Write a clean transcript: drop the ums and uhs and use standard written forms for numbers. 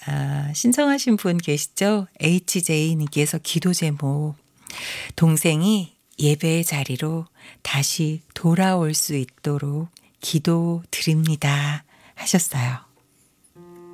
신청하신 분 계시죠? HJ님께서 기도 제목 동생이 예배의 자리로 다시 돌아올 수 있도록 기도 드립니다 하셨어요.